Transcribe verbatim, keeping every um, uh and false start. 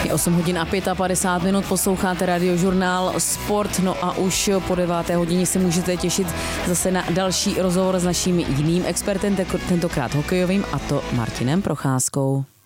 osm hodin a padesát pět minut posloucháte Radiožurnál Sport, no a už po deváté hodině se můžete těšit zase na další rozhovor s naším jiným expertem, tentokrát hokejovým, a to Martinem Procházkou.